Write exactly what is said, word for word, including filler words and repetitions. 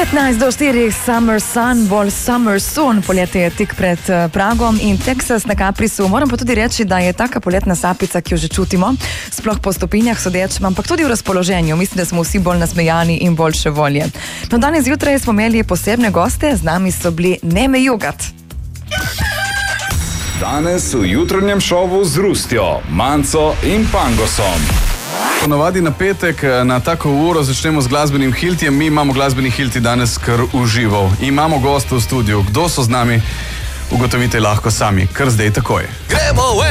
petnajst do štirih, Summer Sun, bolj Summer Soon, poletje je tik pred uh, Pragom in Texas na Caprisu. Moram pa tudi reči, da je taka poletna sapica, ki jo že čutimo, sploh po stopinjah sodeč, ampak tudi v razpoloženju. Mislim, da smo vsi bolj nasmejani in boljše volje. No, danes zjutraj smo imeli posebne goste, z nami so bili Neme Jugat. Danes v jutranjem šovu z Rustjo, Manco in Pangosom. Ponavadi na petek na tako uro začnemo z glasbenim hiltijem. Mi imamo glasbeni hilti danes kar užival. Imamo gosta v studiu. Kdo so z nami? Ugotovite lahko sami. Kar zdaj takoj. Gremo